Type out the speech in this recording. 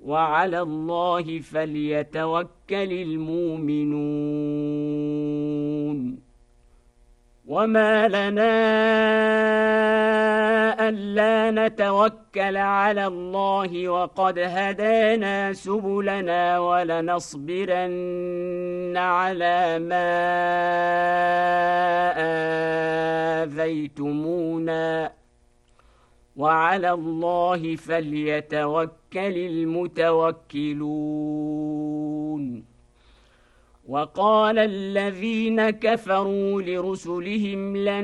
وعلى الله فليتوكل المؤمنون وما لنا ألا نتوكل على الله وقد هدانا سبلنا ولنصبرن على ما آذيتمونا وعلى الله فليتوكل المتوكلون وقال الذين كفروا لرسلهم